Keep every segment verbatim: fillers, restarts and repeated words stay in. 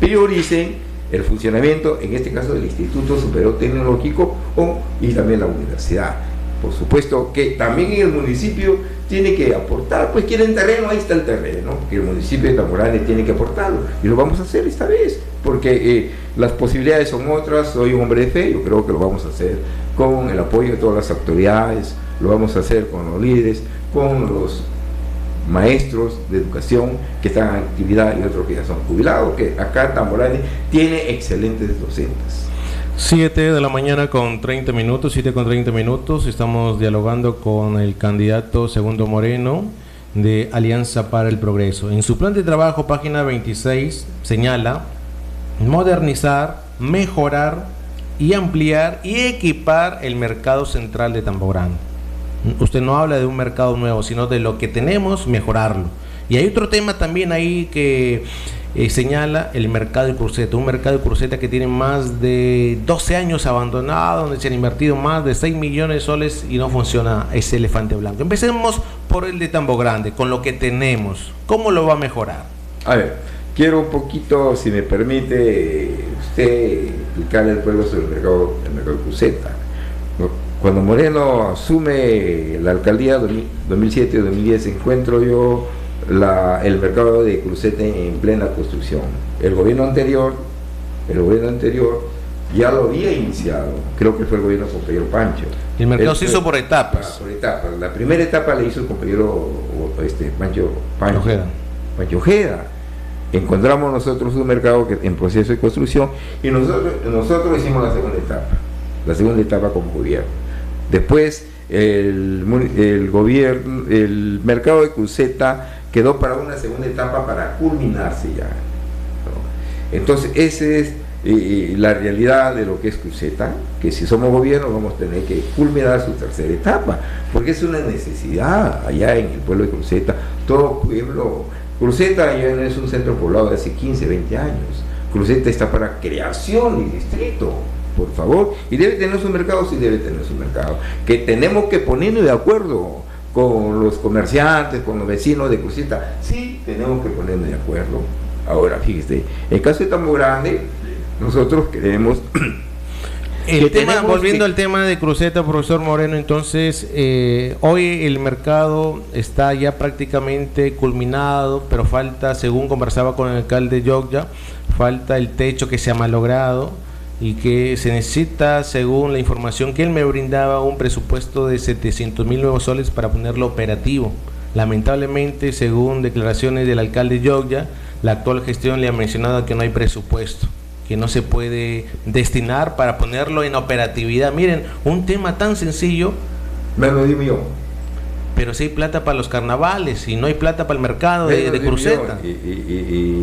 prioricen el funcionamiento, en este caso del Instituto Superior Tecnológico o, y también la universidad. Por supuesto que también el municipio tiene que aportar, pues quieren terreno, ahí está el terreno, que el municipio de Tamborane tiene que aportarlo, y lo vamos a hacer esta vez, porque eh, las posibilidades son otras. Soy un hombre de fe, yo creo que lo vamos a hacer con el apoyo de todas las autoridades, lo vamos a hacer con los líderes, con los maestros de educación que están en actividad y otros que ya son jubilados, que acá Tamborane tiene excelentes docentes. siete de la mañana con treinta minutos, siete con treinta minutos, estamos dialogando con el candidato Segundo Moreno de Alianza para el Progreso. En su plan de trabajo, página veintiséis, señala modernizar, mejorar y ampliar y equipar el mercado central de Tamborane. Usted no habla de un mercado nuevo, sino de lo que tenemos, mejorarlo. Y hay otro tema también ahí que eh, señala el mercado de Cruceta, un mercado de Cruceta que tiene más de doce años abandonado, donde se han invertido más de seis millones de soles y no funciona ese elefante blanco. Empecemos por el de Tambo Grande, con lo que tenemos. ¿Cómo lo va a mejorar? A ver, quiero un poquito, si me permite usted, explicarle al pueblo sobre el mercado, el mercado de Cruceta. Cuando Moreno asume la alcaldía dos mil siete dos mil diez, encuentro yo la, el mercado de Cruceta en plena construcción. El gobierno anterior, el gobierno anterior ya lo había iniciado, creo que fue el gobierno del compañero Pancho. El mercado el, se hizo por etapas. Por etapas. La primera etapa le hizo el compañero este, Pancho, Pancho Ojeda. Pancho Ojeda. Encontramos nosotros un mercado que en proceso de construcción y nosotros, nosotros hicimos la segunda etapa, la segunda etapa como gobierno. Después el, el gobierno, el mercado de Cruceta quedó para una segunda etapa para culminarse ya, ¿no? Entonces esa es eh, la realidad de lo que es Cruceta, que si somos gobierno vamos a tener que culminar su tercera etapa, porque es una necesidad allá en el pueblo de Cruceta. Todo pueblo, Cruceta ya no es un centro poblado de hace quince, veinte años, Cruceta está para creación y distrito, por favor, y debe tener su mercado, sí debe tener su mercado, que tenemos que ponernos de acuerdo con los comerciantes, con los vecinos de Cruceta, sí tenemos que ponernos de acuerdo. Ahora, fíjese, en el caso de Tambo Grande, nosotros queremos... El tema, volviendo que... al tema de Cruceta, profesor Moreno, entonces, eh, hoy el mercado está ya prácticamente culminado, pero falta, según conversaba con el alcalde Yogya, falta el techo que se ha malogrado, y que se necesita, según la información que él me brindaba, un presupuesto de setecientos mil nuevos soles para ponerlo operativo. Lamentablemente, según declaraciones del alcalde Yogya, la actual gestión le ha mencionado que no hay presupuesto, que no se puede destinar para ponerlo en operatividad. Miren, un tema tan sencillo. Me lo digo yo. Pero si hay plata para los carnavales y no hay plata para el mercado de, de Cruceta. Y, y, y,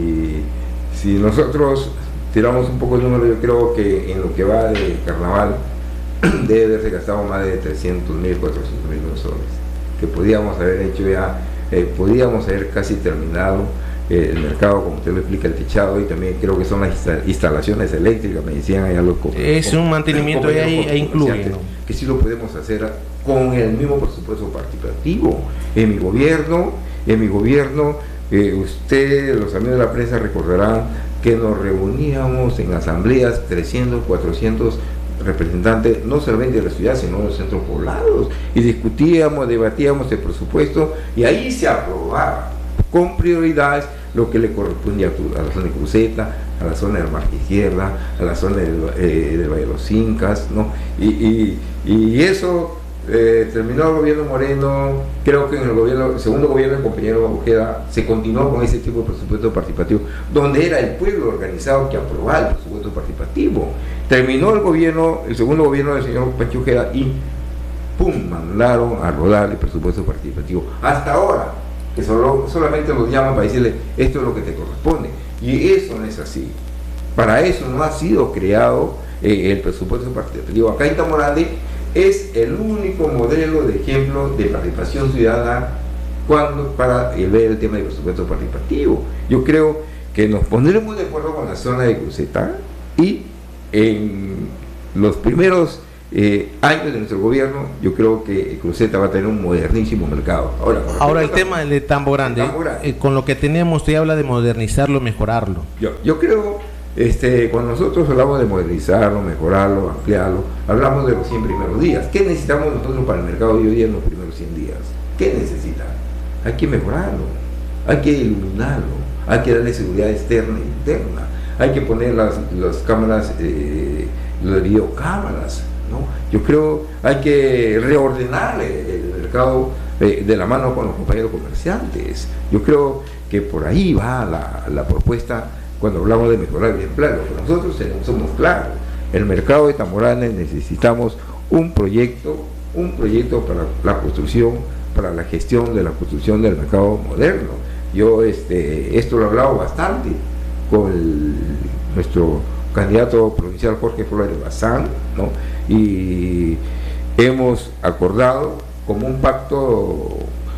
y si nosotros tiramos un poco el número, yo creo que en lo que va de carnaval debe haberse gastado más de trescientos mil, cuatrocientos mil soles, que podíamos haber hecho ya, eh, podíamos haber casi terminado eh, el mercado, como usted lo explica, el techado, y también creo que son las instalaciones eléctricas, me decían allá los es un mantenimiento ahí ahí incluye, ¿no? Que sí lo podemos hacer con el mismo presupuesto participativo. En mi gobierno, en mi gobierno, eh, usted, los amigos de la prensa recordarán que nos reuníamos en asambleas trescientos, cuatrocientos representantes, no solamente de la ciudad, sino de los centros poblados, y discutíamos, debatíamos el presupuesto, y ahí se aprobaba con prioridades lo que le corresponde a, a la zona de Cruceta, a la zona del Margen Izquierda, a la zona del, eh, del Valle de los Incas, ¿no? Y, y, y eso eh, terminó el gobierno Moreno. Creo que en el gobierno, el segundo gobierno del compañero Ojeda se continuó con ese tipo de presupuesto participativo, donde era el pueblo organizado que aprobaba el presupuesto participativo. Terminó el gobierno, el segundo gobierno del señor Pancho Ojeda y ¡pum!, mandaron a rodar el presupuesto participativo. Hasta ahora, que solo, solamente los llaman para decirle, esto es lo que te corresponde. Y eso no es así. Para eso no ha sido creado eh, el presupuesto participativo. Acá en Tamborane es el único modelo de ejemplo de participación ciudadana cuando, para ver el tema del presupuesto participativo. Yo creo que nos pondremos de acuerdo con la zona de Cruceta y en los primeros eh, años de nuestro gobierno, yo creo que Cruceta va a tener un modernísimo mercado. Ahora, Ahora el tema de Tambo Grande, Tambo Grande. Eh, con lo que tenemos, usted habla de modernizarlo, mejorarlo. Yo, yo creo, este, cuando nosotros hablamos de modernizarlo, mejorarlo, ampliarlo, hablamos de los cien primeros días. ¿Qué necesitamos nosotros para el mercado de hoy día en los primeros cien días? ¿Qué necesita? Hay que mejorarlo, hay que iluminarlo, hay que darle seguridad externa e interna, hay que poner las, las cámaras, eh, las videocámaras, ¿no? Yo creo hay que reordenar el, el mercado eh, de la mano con los compañeros comerciantes. Yo creo que por ahí va la, la propuesta cuando hablamos de mejorar el empleo. Nosotros somos claros, el mercado de Tambo Grande necesitamos un proyecto, un proyecto para la construcción, para la gestión de la construcción del mercado moderno. Yo este, esto lo he hablado bastante con el, nuestro candidato provincial Jorge Flores Bazán, ¿no? Y hemos acordado como un pacto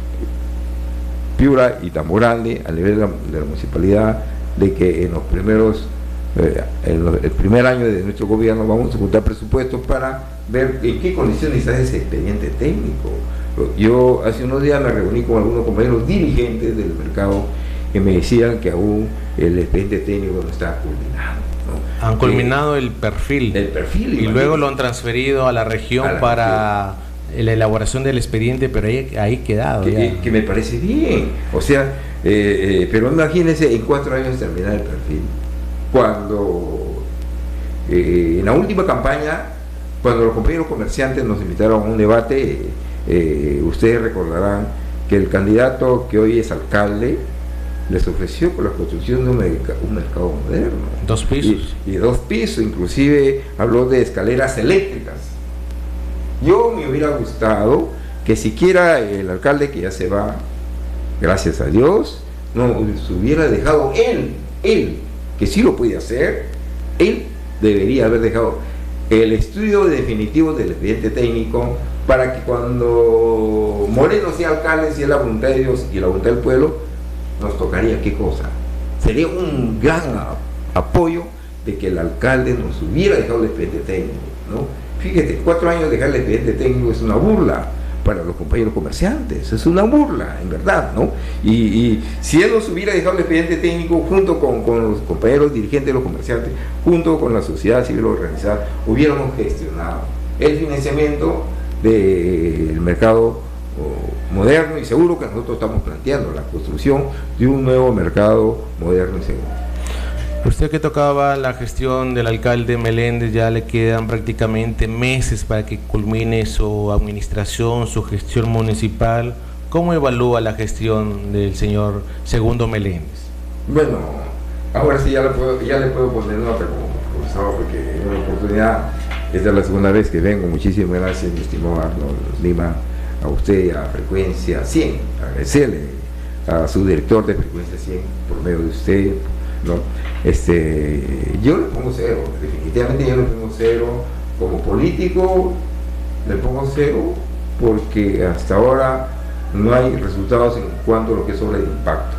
Piura y Tambo Grande a nivel de la, de la municipalidad, de que en los primeros eh, en los, el primer año de nuestro gobierno vamos a juntar presupuestos para ver en qué condiciones está ese expediente técnico. Yo hace unos días me reuní con algunos compañeros dirigentes del mercado que me decían que aún el expediente técnico no está culminado, ¿no? Han culminado el perfil, el perfil y luego lo han transferido a la región a la para región. La elaboración del expediente, pero ahí, ahí quedado. Que, que me parece bien, o sea, eh, eh, pero imagínense en cuatro años terminar el perfil. Cuando eh, en la última campaña, cuando los compañeros comerciantes nos invitaron a un debate, eh, ustedes recordarán que el candidato que hoy es alcalde les ofreció por la construcción de un, merc un mercado moderno. Dos pisos. Y, y dos pisos, inclusive habló de escaleras eléctricas. Yo me hubiera gustado que siquiera el alcalde, que ya se va, gracias a Dios, no se hubiera dejado él, él, que sí lo puede hacer, él debería haber dejado el estudio definitivo del expediente técnico para que cuando Moreno sea alcalde, si es la voluntad de Dios y la voluntad del pueblo, nos tocaría qué cosa. Sería un gran apoyo de que el alcalde nos hubiera dejado el expediente técnico, ¿no? Fíjate, cuatro años de dejar el expediente técnico es una burla para los compañeros comerciantes, es una burla, en verdad, ¿no? Y, y si él nos hubiera dejado el expediente técnico junto con, con los compañeros dirigentes de los comerciantes, junto con la sociedad civil organizada, hubiéramos gestionado el financiamiento del mercado oh, moderno y seguro que nosotros estamos planteando la construcción de un nuevo mercado moderno y seguro. Usted que tocaba la gestión del alcalde Meléndez, ya le quedan prácticamente meses para que culmine su administración, su gestión municipal. ¿Cómo evalúa la gestión del señor Segundo Meléndez? Bueno, ahora sí ya le puedo, ya le puedo poner nota como profesor, porque es una oportunidad. Esta es la segunda vez que vengo. Muchísimas gracias, mi estimado Arnold Lima, a usted, a Frecuencia cien, agradecerle a su director de Frecuencia cien por medio de usted, ¿no? Este, yo le pongo cero, definitivamente yo le pongo cero como político, le pongo cero porque hasta ahora no hay resultados en cuanto a lo que es obra de impacto.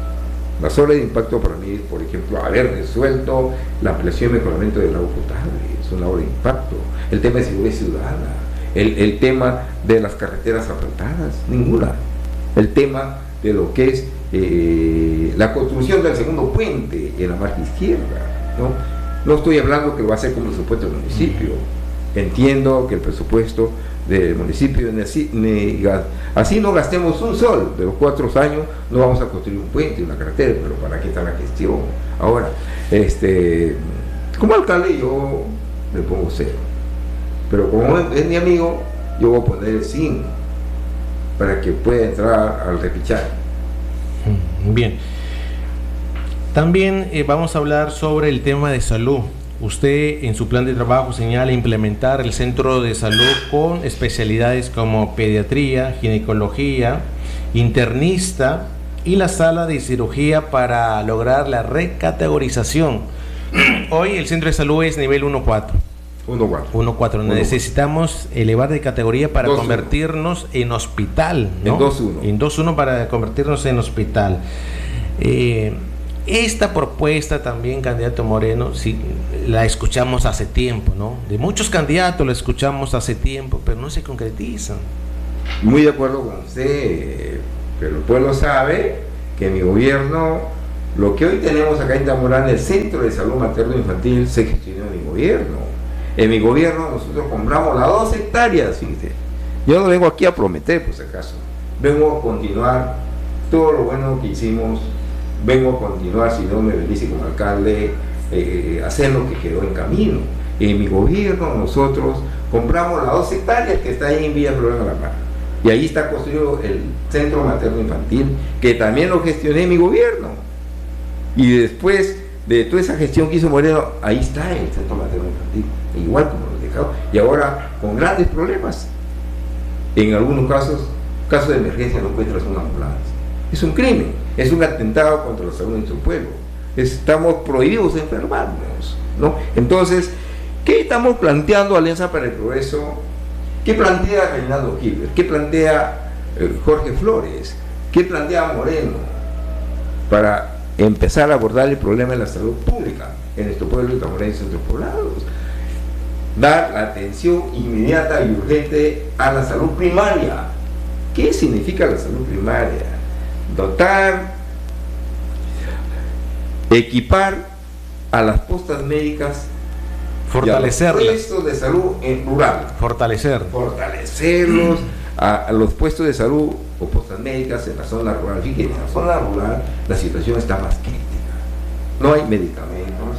La obra de impacto para mí es, por ejemplo, haber resuelto la ampliación y mejoramiento del agua potable, es una obra de impacto. El tema de seguridad ciudadana, el, el tema de las carreteras asfaltadas, ninguna. El tema de lo que es eh, la construcción del segundo puente en la margen izquierda, ¿no? No estoy hablando que va a ser como el presupuesto del municipio. Entiendo que el presupuesto del municipio, así, ni, así no gastemos un sol de los cuatro años, no vamos a construir un puente, una carretera, pero ¿para qué está la gestión? Ahora, este, como alcalde yo le pongo cero, pero como es mi amigo, yo voy a poner cinco para que pueda entrar al repichaje. Bien. También eh, vamos a hablar sobre el tema de salud. Usted en su plan de trabajo señala implementar el centro de salud con especialidades como pediatría, ginecología, internista y la sala de cirugía para lograr la recategorización. Hoy el centro de salud es nivel uno cuatro. uno cuatro. Necesitamos elevar de categoría para dos, convertirnos uno. En hospital, ¿no? En dos uno. En dos uno para convertirnos en hospital. Eh, esta propuesta también, candidato Moreno, sí, la escuchamos hace tiempo, ¿no? De muchos candidatos la escuchamos hace tiempo, pero no se concretizan. Muy de acuerdo con usted, pero el pueblo sabe que mi gobierno, lo que hoy tenemos acá en Tamborán, el Centro de Salud Materno-Infantil, se gestionó en mi gobierno. En mi gobierno nosotros compramos las dos hectáreas, fíjate. Yo no vengo aquí a prometer, por si acaso. Vengo a continuar todo lo bueno que hicimos. Vengo a continuar, si no me bendice como alcalde, eh, hacer lo que quedó en camino. En mi gobierno nosotros compramos las dos hectáreas que está ahí en Villa Florida de la Mar. Y ahí está construido el Centro Materno Infantil, que también lo gestioné en mi gobierno. Y después de toda esa gestión que hizo Moreno, ahí está el Centro Materno Infantil, igual como lo dejado. Y ahora con grandes problemas. En algunos casos, casos de emergencia, no encuentras una ambulancia. Es un crimen, es un atentado contra la salud de nuestro pueblo. Estamos prohibidos de enfermarnos, ¿no? Entonces, ¿qué estamos planteando Alianza para el Progreso? ¿Qué plantea Reinaldo Gilbert? ¿Qué plantea eh, Jorge Flores? ¿Qué plantea Moreno? Para empezar a abordar el problema de la salud pública en nuestro pueblo y también en otros poblados. Dar la atención inmediata y urgente a la salud primaria. ¿Qué significa la salud primaria? Dotar, equipar a las postas médicas, fortalecerlas, a los puestos de salud en rural, fortalecer, fortalecerlos a, a los puestos de salud o postas médicas en la zona rural. Fíjense, en la zona rural la situación está más crítica, no hay medicamentos.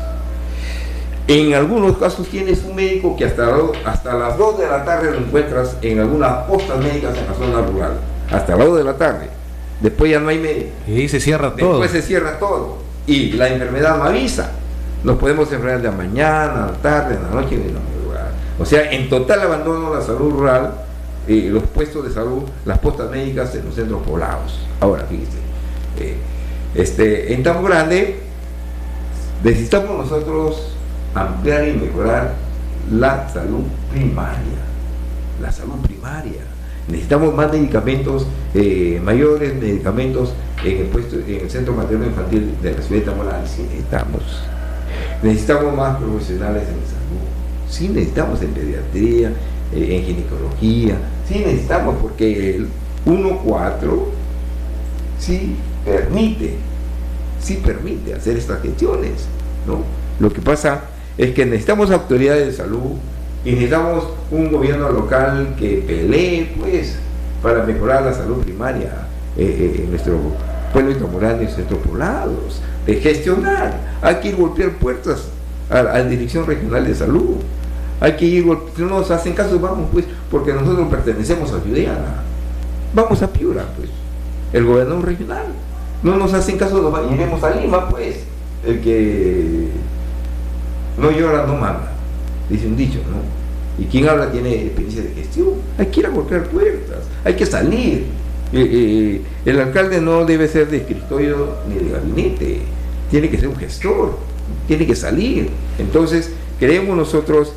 En algunos casos tienes un médico que hasta, hasta las dos de la tarde lo encuentras en algunas postas médicas en la zona rural, hasta las dos de la tarde. Después ya no hay médico. Y se cierra Después todo. Después se cierra todo. Y la enfermedad no avisa. Nos podemos enfermar de la mañana, a la tarde, en la noche y en la madrugada. O sea, en total abandono la salud rural, eh, los puestos de salud, las postas médicas en los centros poblados. Ahora, fíjense, eh, este, en Tambo Grande necesitamos nosotros ampliar y mejorar la salud primaria. La salud primaria. Necesitamos más medicamentos, eh, mayores medicamentos en el puesto, en el Centro Materno Infantil de la ciudad de Tamborán. Sí necesitamos. Necesitamos más profesionales en salud. Sí necesitamos en pediatría, eh, en ginecología. Sí necesitamos porque el uno cuatro sí permite, sí permite hacer estas gestiones, ¿no? Lo que pasa es que necesitamos autoridades de salud y necesitamos un gobierno local que pelee, pues, para mejorar la salud primaria eh, eh, en nuestro pueblo de Tamborán y en nuestros poblados, de gestionar. Hay que ir a golpear puertas a, a la Dirección Regional de Salud. Hay que ir, si no nos hacen caso, vamos, pues, porque nosotros pertenecemos a Ciudadana. Vamos a Piura, pues, el gobernador regional. No nos hacen caso, nos iremos a Lima, pues, el que no llora no manda, dice un dicho, ¿no? Y quien habla tiene experiencia de gestión. Hay que ir a golpear puertas, hay que salir. Eh, eh, el alcalde no debe ser de escritorio ni de gabinete, tiene que ser un gestor, tiene que salir. Entonces, creemos nosotros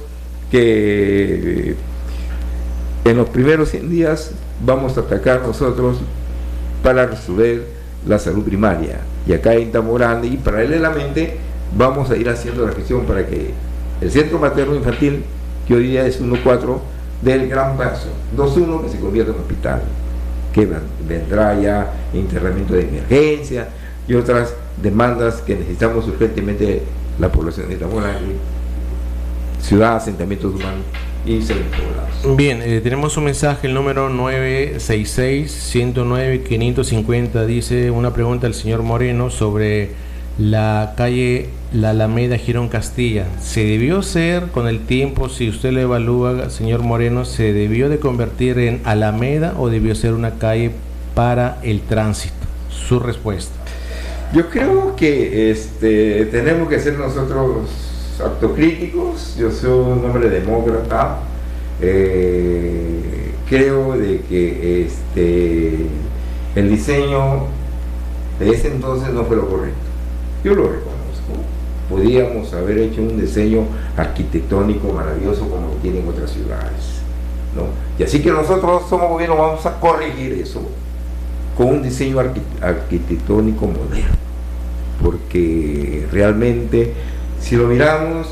que en los primeros cien días vamos a atacar nosotros para resolver la salud primaria. Y acá en Tamborán, y paralelamente vamos a ir haciendo la gestión para que el Centro Materno Infantil, que hoy día es uno cuatro, dé el gran paso, dos uno, que se convierta en hospital, que vendrá ya internamiento de emergencia y otras demandas que necesitamos urgentemente la población de Tamborán, ciudad, asentamientos humanos y centros poblados. Bien, eh, tenemos un mensaje, el número nueve seis seis, uno cero nueve, quinientos cincuenta, dice una pregunta al señor Moreno sobre la calle La Alameda Girón Castilla. ¿Se debió ser con el tiempo, si usted lo evalúa, señor Moreno, se debió de convertir en Alameda o debió ser una calle para el tránsito? Su respuesta. Yo creo que este, tenemos que ser nosotros autocríticos. Yo soy un hombre demócrata. Eh, creo de que este, el diseño de ese entonces no fue lo correcto. Yo lo reconozco. Podíamos haber hecho un diseño arquitectónico maravilloso como lo tienen otras ciudades, ¿no? Y así que nosotros somos gobierno, vamos a corregir eso con un diseño arquitectónico moderno, porque realmente, si lo miramos,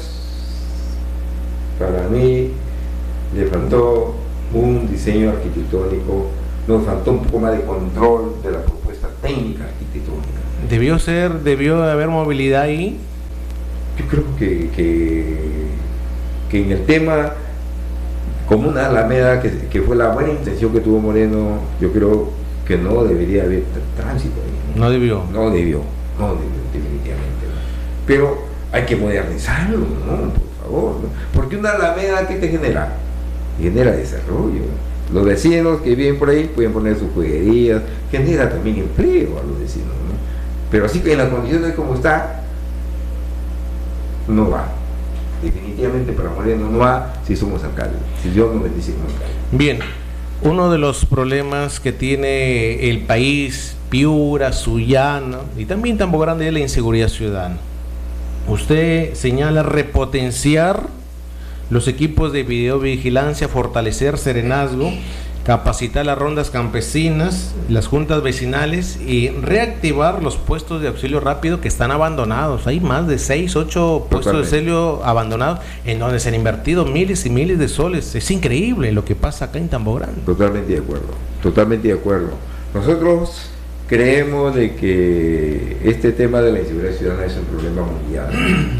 para mí le faltó un diseño arquitectónico, nos faltó un poco más de control de la propuesta técnica arquitectónica. ¿Debió ser, debió haber movilidad ahí? Yo creo que, que, que en el tema, como una alameda, que, que fue la buena intención que tuvo Moreno, yo creo que no debería haber tránsito ahí. No debió. No debió, no debió, definitivamente. ¿No? Pero hay que modernizarlo, ¿no? Por favor, ¿no? Porque una alameda, ¿qué te genera? Genera desarrollo. Los vecinos que viven por ahí pueden poner sus juguerías, genera también empleo a los vecinos, ¿no? Pero así que en las condiciones como está, no va. Definitivamente para Moreno no va si somos alcaldes, si Dios nos bendice como alcalde. Bien, uno de los problemas que tiene el país, Piura, Sullana y también Tambo Grande, es la inseguridad ciudadana. Usted señala repotenciar los equipos de videovigilancia, fortalecer serenazgo, capacitar las rondas campesinas, las juntas vecinales y reactivar los puestos de auxilio rápido que están abandonados. Hay más de seis, ocho puestos de auxilio abandonados en donde se han invertido miles y miles de soles. Es increíble lo que pasa acá en Tambo Grande. Totalmente de acuerdo, totalmente de acuerdo. Nosotros creemos de que este tema de la inseguridad ciudadana es un problema mundial.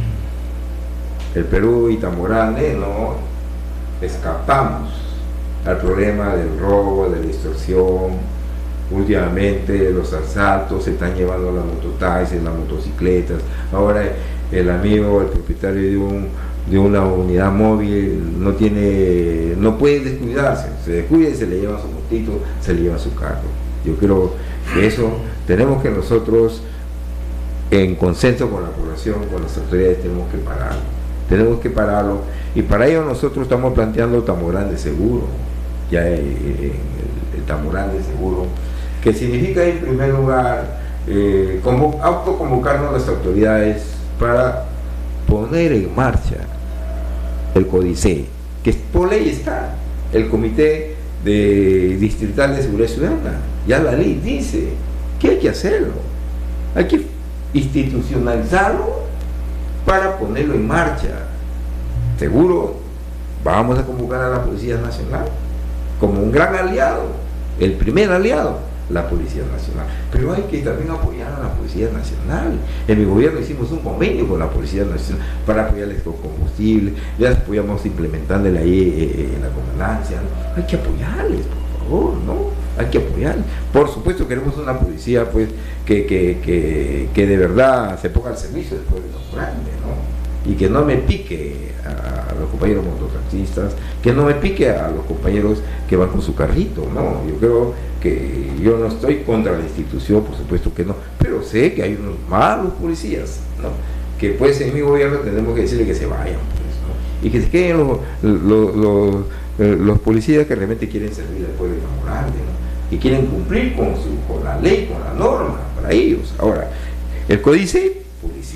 El Perú y Tambo Grande no escapamos al problema del robo, de la extorsión. Últimamente los asaltos se están llevando las mototaxis, las motocicletas. Ahora el amigo, el propietario de un de una unidad móvil no tiene, no puede descuidarse, se descuida y se le lleva su motito, se le lleva su carro. Yo creo que eso tenemos que nosotros, en consenso con la población, con las autoridades, tenemos que pararlo. Tenemos que pararlo, y para ello nosotros estamos planteando Tambo Grande Seguro, ya el, el, el Tambo Grande Seguro, que significa en primer lugar eh, como, autoconvocarnos a las autoridades para poner en marcha el Códice, que por ley está, el Comité de Distrital de Seguridad Ciudadana, ya la ley dice que hay que hacerlo, hay que institucionalizarlo para ponerlo en marcha. Seguro vamos a convocar a la Policía Nacional como un gran aliado, el primer aliado, la Policía Nacional, pero hay que también apoyar a la Policía Nacional. En mi gobierno hicimos un convenio con la Policía Nacional para apoyarles con combustible, ya apoyamos implementándole ahí eh, en la comandancia, ¿no? Hay que apoyarles, por favor, ¿no? Hay que apoyarles. Por supuesto queremos una policía pues que, que, que, que de verdad se ponga al servicio del pueblo grande, ¿no? Y que no me pique a los compañeros mototaxistas, que no me pique a los compañeros que van con su carrito, ¿no? Yo creo que yo no estoy contra la institución, por supuesto que no, pero sé que hay unos malos policías, ¿no? Que pues en mi gobierno tenemos que decirle que se vayan, pues, ¿no? Y que se queden los, los, los, los policías que realmente quieren servir al pueblo de Tambo Grande, ¿no? Y quieren cumplir con, su, con la ley, con la norma, para ellos. Ahora, el Códice, policía,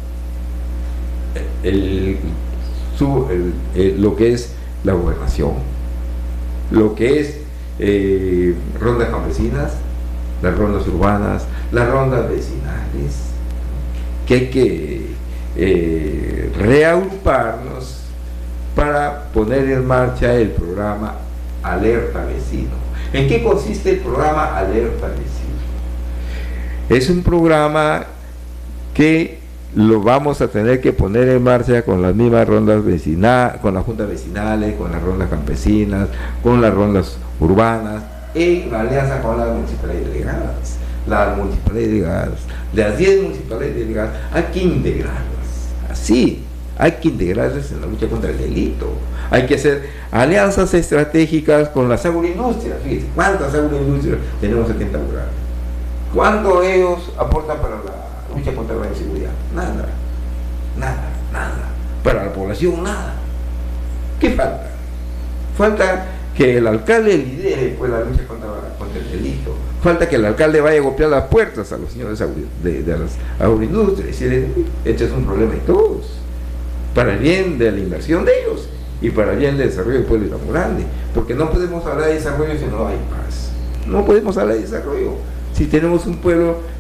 el, su, el, el, lo que es la gobernación, lo que es eh, rondas campesinas, las rondas urbanas, las rondas vecinales, que hay que eh, reagruparnos para poner en marcha el programa Alerta Vecino. ¿En qué consiste el programa Alerta Vecino? Es un programa que lo vamos a tener que poner en marcha con las mismas rondas vecinales, con las juntas vecinales, con las rondas campesinas, con las rondas urbanas, en alianza con las municipalidades delegadas. Las municipalidades delegadas, de las diez municipalidades delegadas, hay que integrarlas, así, hay que integrarlas en la lucha contra el delito. Hay que hacer alianzas estratégicas con las agroindustrias. Fíjense, ¿cuántas agroindustrias tenemos aquí en Tambo Grande? ¿Cuánto ellos aportan para la lucha contra la inseguridad? Nada, nada, nada. Para la población, nada. ¿Qué falta? Falta que el alcalde lidere pues, la lucha contra, contra el delito. Falta que el alcalde vaya a golpear las puertas a los señores de, de las agroindustrias y decirles, este es un problema de todos, para el bien de la inversión de ellos y para el bien del desarrollo del pueblo de Tambo Grande, porque no podemos hablar de desarrollo si no hay paz. No podemos hablar de desarrollo si tenemos un pueblo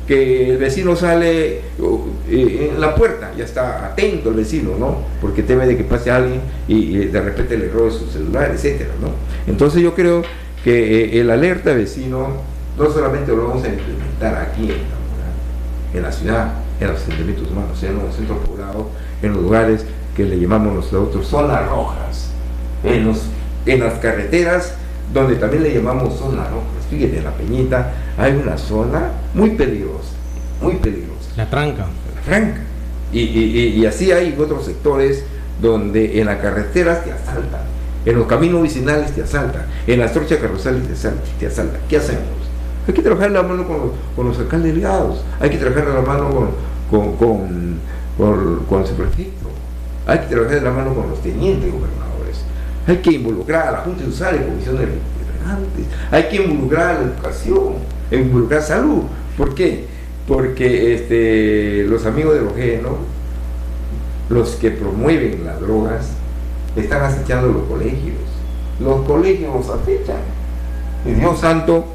que el vecino sale eh, en la puerta, ya está atento el vecino, ¿no? Porque teme de que pase alguien y, y de repente le robe su celular, etcétera, ¿no? Entonces yo creo que eh, el alerta vecino no solamente lo vamos a implementar aquí en la, en la ciudad, en los asentamientos humanos, en los centros poblados, en los lugares que le llamamos nosotros zonas rojas, en, los, en las carreteras donde también le llamamos zonas rojas. Fíjate, en La Peñita hay una zona muy peligrosa, muy peligrosa. La Tranca. La Tranca. Y, y, y así hay otros sectores donde en las carreteras te asaltan, en los caminos vecinales te asaltan, en las trochas carrozales te asaltan, te asaltan. ¿Qué hacemos? Hay que trabajar la mano con los, con los alcaldes delegados, hay que trabajar la mano con, con, con, con, con el subprefecto, hay que trabajar la mano con los tenientes gobernadores, hay que involucrar a la Junta de Usuarios, comisiones representantes, hay que involucrar a la educación, involucrar salud. ¿Por qué? Porque este, los amigos del Ojeno, los que promueven las drogas, están acechando los colegios, los colegios los acechan. Y Dios santo,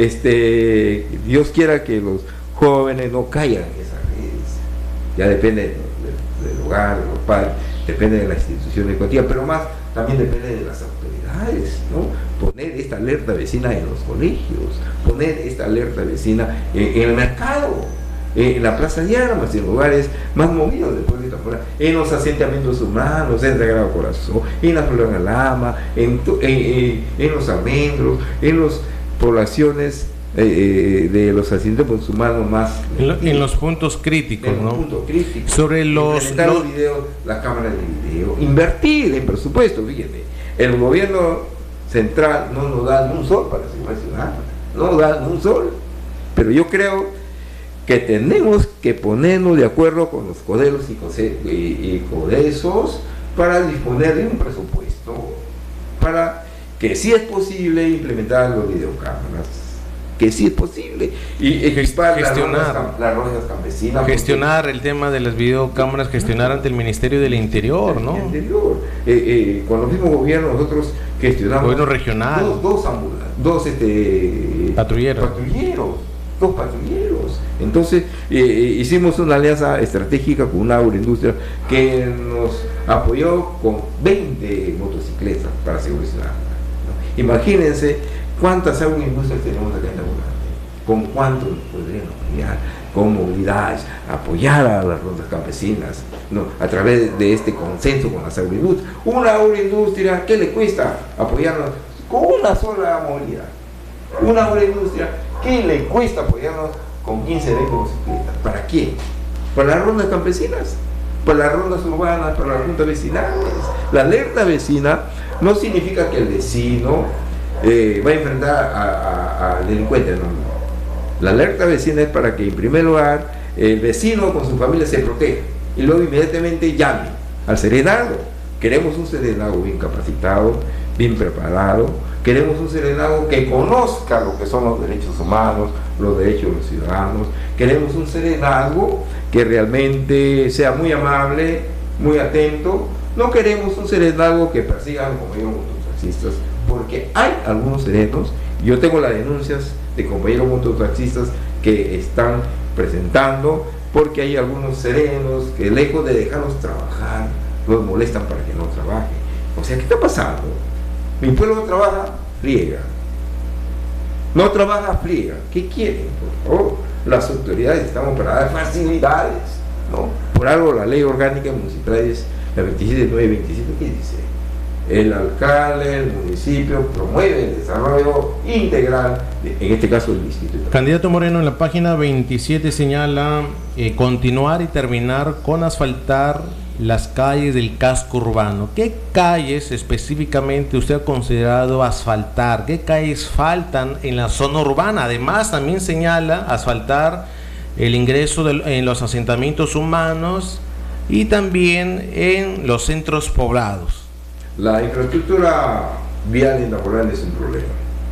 este, Dios quiera que los jóvenes no caigan en esas redes. Ya depende del, del hogar, de los padres, depende de la institución educativa, pero más también depende de las autoridades, ¿no? Poner esta alerta vecina en los colegios, poner esta alerta vecina en, en el mercado, en la plaza de armas, en lugares más movidos del pueblo de Itapuera, en los asentamientos humanos, en Sagrado Corazón, en la Flor Alama, en, en, en, en los almendros, en las poblaciones eh, de los asentamientos humanos más en, lo, en los puntos críticos, en ¿no? Los puntos críticos. Sobre los, los, los videos, la cámara de video, invertir en presupuesto. Fíjate, el gobierno central no nos da ni un sol para la seguridad ciudadana, no nos da ni un sol, pero yo creo que tenemos que ponernos de acuerdo con los codelos y, cose y, y codesos para disponer de un presupuesto para que sí es posible implementar los videocámaras, que sí es posible, y equipar gestionar las rondas campesinas, gestionar el tema de las videocámaras, gestionar ante el Ministerio del Interior, ¿no? El interior. Eh, eh, con los mismos gobiernos nosotros gestionamos gobierno regional, dos, dos, dos este, patrulleros. patrulleros, dos patrulleros. Entonces eh, hicimos una alianza estratégica con una agroindustria que nos apoyó con veinte motocicletas para seguridad ciudadana, ¿no? Imagínense cuántas agroindustrias tenemos acá en Taburante, con cuánto nos podrían apoyar, con movilidades, apoyar a las rondas campesinas, ¿no? A través de este consenso con las agroindustrias. Una agroindustria, ¿qué le cuesta apoyarnos con una sola movilidad? Una agroindustria, ¿qué le cuesta apoyarnos con quince, veinte motocicletas? ¿Para quién? Para las rondas campesinas, para las rondas urbanas, para las juntas vecinales. La alerta vecina no significa que el vecino eh, va a enfrentar a, a, a delincuentes, no, no. La alerta vecina es para que en primer lugar el vecino con su familia se proteja y luego inmediatamente llame al serenado. Queremos un serenado bien capacitado, bien preparado. Queremos un serenado que conozca lo que son los derechos humanos, los derechos de los ciudadanos. Queremos un serenazgo que realmente sea muy amable, muy atento. No queremos un serenazgo que persiga a los compañeros mototaxistas, porque hay algunos serenos, yo tengo las denuncias de compañeros mototaxistas que están presentando, porque hay algunos serenos que lejos de dejarlos trabajar, los molestan para que no trabajen. O sea, ¿qué está pasando? Mi pueblo no trabaja, friega. No trabaja, friega. ¿Qué quieren? Por favor, las autoridades estamos para dar facilidades, ¿no? Por algo la ley orgánica municipal es la veintisiete nueve veintisiete, ¿qué dice? El alcalde, el municipio promueve el desarrollo integral, de, en este caso del distrito. Candidato Moreno, en la página veintisiete señala eh, continuar y terminar con asfaltar las calles del casco urbano. ¿Qué calles específicamente usted ha considerado asfaltar? ¿Qué calles faltan en la zona urbana? Además, también señala asfaltar el ingreso de, en los asentamientos humanos y también en los centros poblados. La infraestructura vial en Taburante es un problema.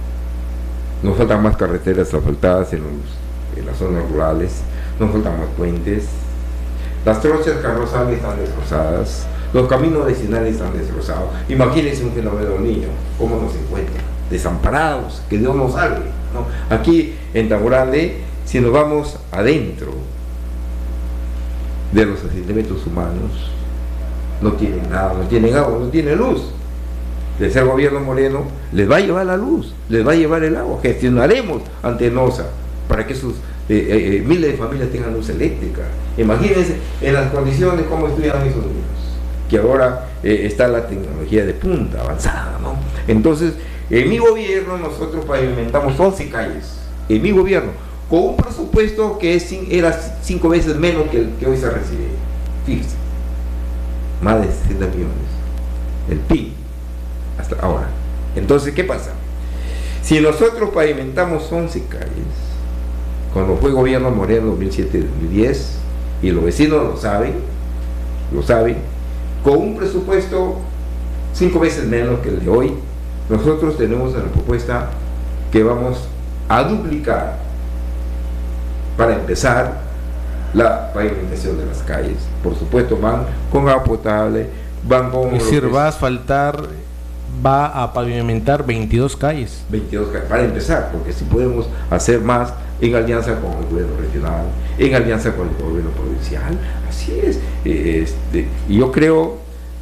Nos faltan más carreteras asfaltadas en, los, en las zonas rurales, nos faltan más puentes. Las trochas carrozales están destrozadas, los caminos vecinales están destrozados. Imagínense un fenómeno niño, cómo nos encuentran, desamparados, que Dios nos salve, ¿no? Aquí en Taburante si nos vamos adentro de los asentamientos humanos, no tienen nada, no tienen agua, no tienen luz. De ser gobierno Moreno, les va a llevar la luz, les va a llevar el agua. Gestionaremos ante NOSA para que sus eh, eh, miles de familias tengan luz eléctrica. Imagínense en las condiciones como estudian esos niños, que ahora eh, está la tecnología de punta, avanzada, ¿no? Entonces, en mi gobierno nosotros pavimentamos once calles, en mi gobierno, con un presupuesto que es, era cinco veces menos que el que hoy se recibe. Fíjense, más de sesenta millones, el P I B, hasta ahora. Entonces, ¿qué pasa? Si nosotros pavimentamos once calles, cuando fue gobierno Moreno dos mil siete dos mil diez, y los vecinos lo saben, lo saben, con un presupuesto cinco veces menos que el de hoy, nosotros tenemos en la propuesta que vamos a duplicar, para empezar, la pavimentación de las calles. Por supuesto, van con agua potable, van con... Es decir, va a asfaltar, va a pavimentar veintidós calles. veintidós calles, para empezar, porque si podemos hacer más en alianza con el gobierno regional, en alianza con el gobierno provincial, así es. Este, y yo creo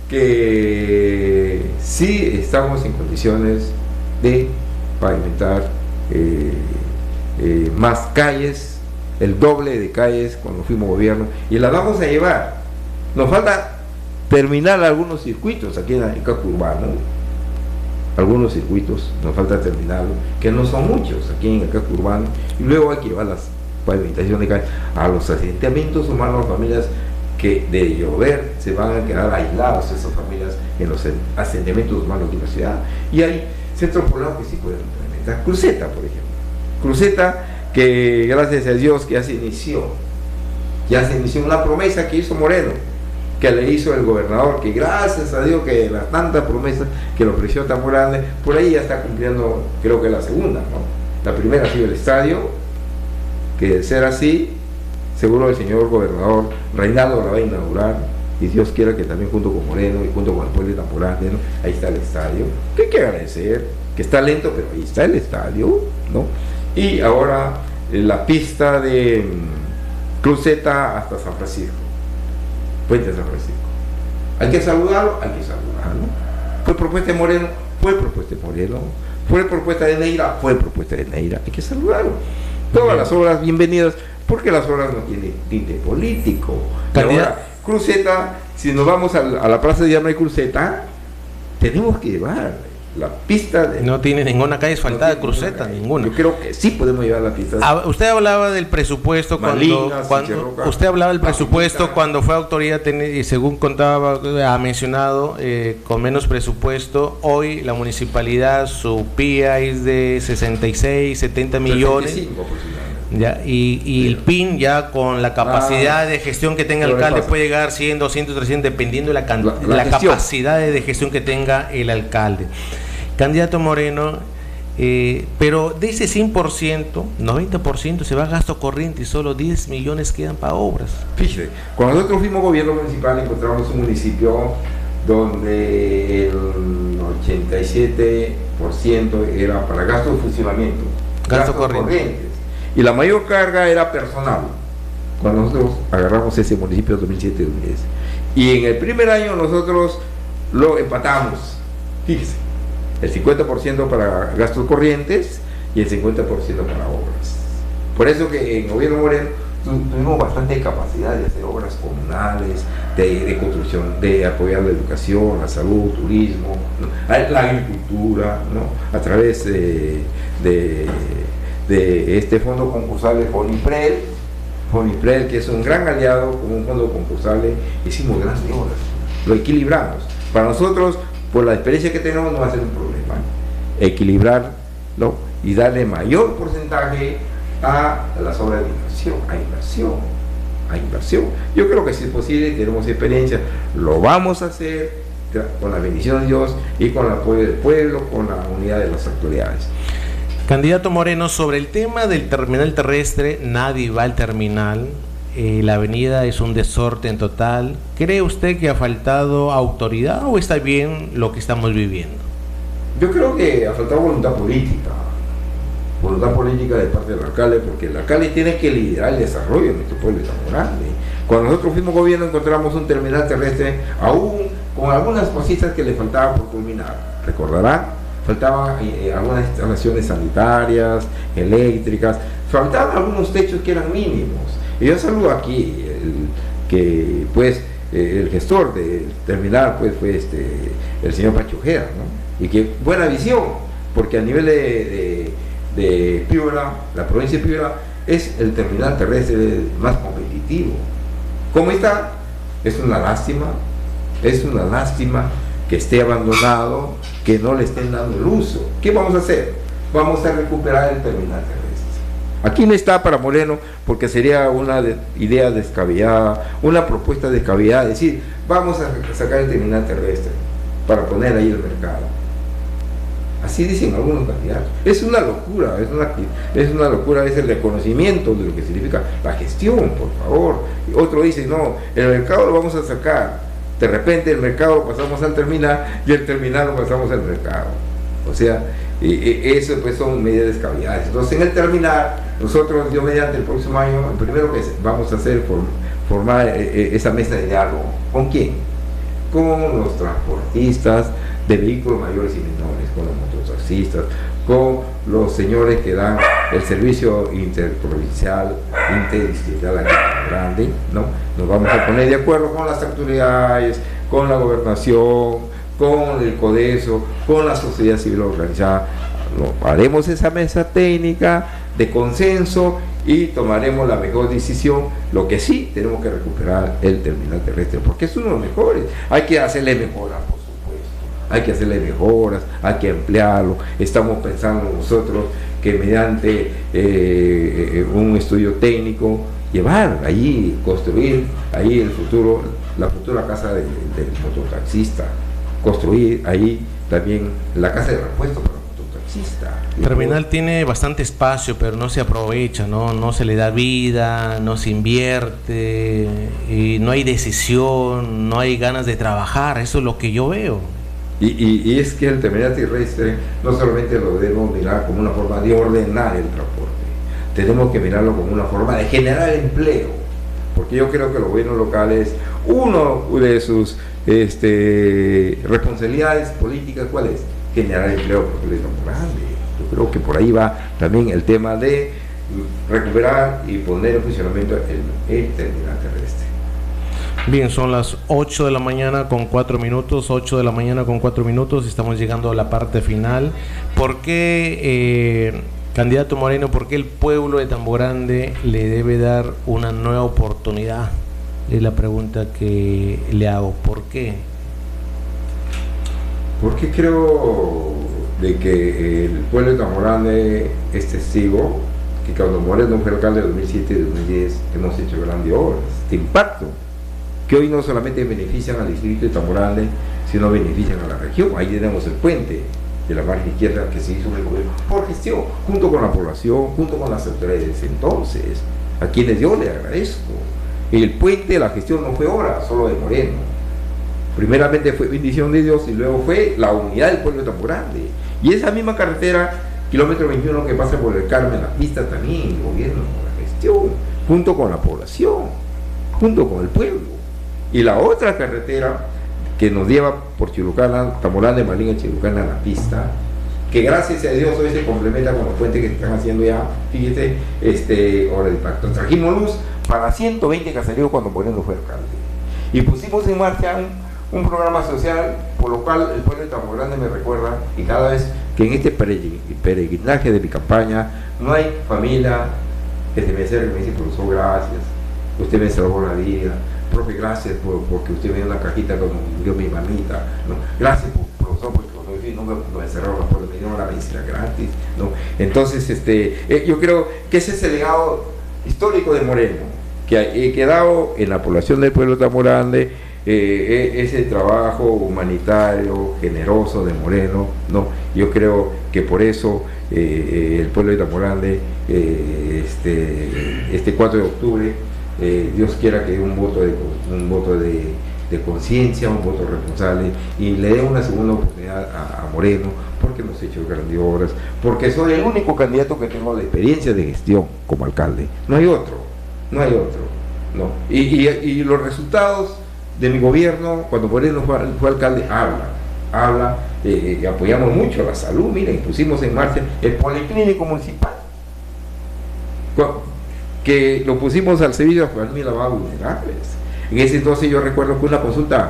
que sí estamos en condiciones de pavimentar eh, eh, más calles, el doble de calles cuando fuimos gobierno, y las vamos a llevar. Nos falta terminar algunos circuitos aquí en el casco urbano, algunos circuitos, nos falta terminarlos, que no son muchos aquí en el casco urbano, y luego hay que llevar las pavimentaciones de calles a los asentamientos humanos, familias que de llover se van a quedar aislados, esas familias en los asentamientos humanos de la ciudad, y hay centros poblados que sí pueden implementar. Cruceta, por ejemplo, Cruceta, que gracias a Dios que ya se inició, ya se inició una promesa que hizo Moreno, que le hizo el gobernador, que gracias a Dios que las tantas promesas que le ofreció tan grande, por ahí ya está cumpliendo, creo que la segunda, ¿no? La primera ha sido el estadio, que de ser así, seguro el señor gobernador Reinaldo la va a inaugurar, y Dios quiera que también junto con Moreno y junto con el pueblo de Tamborane, ¿no? Ahí está el estadio, que hay que agradecer, que está lento, pero ahí está el estadio, ¿no? Y ahora eh, la pista de um, Cruceta hasta San Francisco, Puente de San Francisco. Hay que saludarlo, hay que saludarlo. Fue propuesta de Moreno, fue propuesta de Moreno. Fue propuesta de Neira, fue propuesta de Neira. Hay que saludarlo. Todas las obras bienvenidas, porque las obras no tienen tinte político. Ahora, Cruceta, si nos vamos a la, a la plaza de Llama de Cruceta, tenemos que llevar la pista de... No tiene ninguna calle asfaltada, no Cruceta, ninguna. Yo creo que sí podemos llevar la pista. Ah, usted hablaba del presupuesto Malinas, cuando, cuando usted hablaba del presupuesto Malinas. Cuando fue autoridad y según contaba, ha mencionado eh, con menos presupuesto. Hoy la municipalidad, su P I A es de sesenta y seis, setenta millones. sesenta y cinco aproximadamente. Ya, y, y el P I N ya con la capacidad ah, de gestión que tenga el alcalde puede llegar cien, doscientos, trescientos dependiendo de la, can la, la, la capacidad de gestión que tenga el alcalde. Candidato Moreno, eh, pero de ese cien por ciento, noventa por ciento se va a gasto corriente y solo diez millones quedan para obras. Fíjese, cuando nosotros fuimos gobierno municipal encontramos un municipio donde el ochenta y siete por ciento era para gasto de funcionamiento, gasto corriente. corrientes, y la mayor carga era personal. Cuando nosotros agarramos ese municipio en dos mil siete dos mil diez, y en el primer año nosotros lo empatamos, fíjese, el cincuenta por ciento para gastos corrientes y el cincuenta por ciento para obras. Por eso que en gobierno Moreno tuvimos bastante capacidad de hacer obras comunales, de, de construcción, de apoyar la educación, la salud, turismo, ¿no? La agricultura, ¿no? A través de, de, de este fondo concursal de FONIPRED, FONIPRED, que es un gran aliado con un fondo concursal, hicimos grandes obras, lo equilibramos. Para nosotros, por la experiencia que tenemos, no va a ser un problema equilibrarlo y darle mayor porcentaje a las obras de inversión, a inversión, a inversión. Yo creo que si es posible, tenemos experiencia, lo vamos a hacer con la bendición de Dios y con el apoyo del pueblo, con la unidad de las autoridades. Candidato Moreno, sobre el tema del terminal terrestre, nadie va al terminal. Eh, la avenida es un desorden total. ¿Cree usted que ha faltado autoridad o está bien lo que estamos viviendo? Yo creo que ha faltado voluntad política. voluntad política de parte del alcalde, porque el alcalde tiene que liderar el desarrollo de nuestro pueblo tan grande. Cuando nosotros fuimos gobierno encontramos un terminal terrestre aún con algunas cositas que le faltaban por culminar. ¿Recordarán? Faltaban eh, algunas instalaciones sanitarias, eléctricas, faltaban algunos techos que eran mínimos. Y yo saludo aquí el, que pues eh, el gestor del terminal pues fue este, el señor Pancho Ojeda, ¿no? Y que buena visión, porque a nivel de, de, de Piura, la provincia de Piura, es el terminal terrestre más competitivo. ¿Cómo está? Es una lástima, es una lástima que esté abandonado, que no le estén dando el uso. ¿Qué vamos a hacer? Vamos a recuperar el terminal terrestre. Aquí no está para Moreno, porque sería una de, idea descabellada, una propuesta descabellada, decir, vamos a sacar el terminal terrestre para poner ahí el mercado. Así dicen algunos candidatos. Es una locura, es una, es una locura, es el reconocimiento de lo que significa la gestión, por favor. Y otro dice, no, el mercado lo vamos a sacar. De repente el mercado lo pasamos al terminal y el terminal lo pasamos al mercado. O sea, y, y eso pues son medidas descabelladas. Entonces en el terminal, nosotros, yo mediante el próximo año, lo primero que vamos a hacer es form, formar eh, esa mesa de diálogo. ¿Con quién? Con los transportistas de vehículos mayores y menores, con los mototaxistas, con los señores que dan el servicio interprovincial, interdistrital aquí en Grande, ¿no? Nos vamos a poner de acuerdo con las autoridades, con la gobernación, con el CODESO, con la sociedad civil organizada. ¿No? Haremos esa mesa técnica de consenso y tomaremos la mejor decisión. Lo que sí, tenemos que recuperar el terminal terrestre, porque es uno de los mejores. Hay que hacerle mejoras, por supuesto. Hay que hacerle mejoras, hay que emplearlo. Estamos pensando nosotros que mediante eh, un estudio técnico, llevar allí, construir ahí el futuro, la futura casa de, del mototaxista, construir ahí también la casa de repuesto para el mototaxista. El terminal tiene bastante espacio, pero no se aprovecha, ¿no? No se le da vida, no se invierte, y no hay decisión, no hay ganas de trabajar. Eso es lo que yo veo. Y, y, y es que el terminal terrestre no solamente lo debemos mirar como una forma de ordenar el transporte, tenemos que mirarlo como una forma de generar empleo, porque yo creo que los gobiernos locales, uno de sus este, responsabilidades políticas, ¿cuál es? Generar empleo, porque es tan grande. Yo creo que por ahí va también el tema de recuperar y poner en funcionamiento el, el terminal terrestre. Bien, son las ocho de la mañana con cuatro minutos, ocho de la mañana con cuatro minutos, estamos llegando a la parte final. ¿Por qué, eh, candidato Moreno, por qué el pueblo de Tambo Grande le debe dar una nueva oportunidad? Es la pregunta que le hago. ¿Por qué? Porque creo de que el pueblo de Tambo Grande es testigo que cuando Moreno fue alcalde de dos mil siete y dos mil diez hemos hecho grandes obras de impacto, que hoy no solamente benefician al distrito de Tambo Grande, sino benefician a la región. Ahí tenemos el puente de la margen izquierda que se hizo en el gobierno por gestión, junto con la población, junto con las autoridades entonces, a quienes yo le agradezco. El puente, la gestión no fue obra solo de Moreno, primeramente fue bendición de Dios y luego fue la unidad del pueblo de Tambo Grande. Y esa misma carretera, kilómetro veintiuno, que pasa por el Carmen, la pista también, el gobierno con la gestión, junto con la población, junto con el pueblo. Y la otra carretera que nos lleva por Chilucana, Tambo Grande, Malinga, Chilucana, la pista, que gracias a Dios hoy se complementa con los puentes que se están haciendo ya, fíjate, este, ahora de impacto. Trajimos luz para ciento veinte caseríos cuando Moreno fue alcalde. Y pusimos en marcha un, un programa social, por lo cual el pueblo de Tambo Grande me recuerda, y cada vez que en este peregrinaje de mi campaña no hay familia que se me acerque y me dice, profesor, gracias, usted me salvó la vida. Profe, gracias por, porque usted me dio una cajita como dio mi mamita, ¿no? Gracias, por, profesor, porque no me, no me cerraron la puerta, me dieron la medicina gratis, ¿no? Entonces, este, eh, yo creo que ese es el legado histórico de Moreno, que ha eh, quedado en la población del pueblo de Tambo Grande, eh, eh, ese trabajo humanitario, generoso de Moreno, ¿no? Yo creo que por eso eh, eh, el pueblo de Tambo Grande, eh, este, este cuatro de octubre, Eh, Dios quiera que un voto de, un voto de, de conciencia, un voto responsable, y le dé una segunda oportunidad a, a Moreno, porque hemos hecho grandes obras, porque soy el único candidato que tengo de experiencia de gestión como alcalde, no hay otro, no hay otro, no. Y, y, y los resultados de mi gobierno, cuando Moreno fue, fue alcalde, habla, habla, eh, apoyamos mucho la salud, miren, pusimos en marcha el policlínico municipal, que lo pusimos al servicio de las familias más vulnerables. En ese entonces yo recuerdo que una consulta